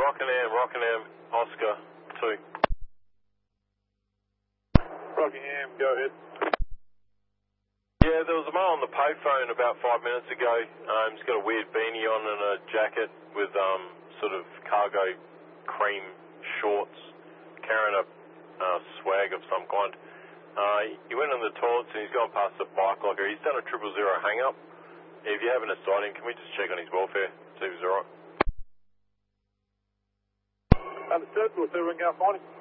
Rockingham, Oscar 2. Rockingham, go ahead. Yeah, there was a male on the payphone about 5 minutes ago. He's got a weird beanie on and a jacket with sort of cargo cream shorts, carrying a swag of some kind. He went in the toilets and he's gone past the bike locker. He's done a 000 hang up. If you happen to sight him, can we just check on his welfare, see if he's alright? Understood, we'll see if we can go find him.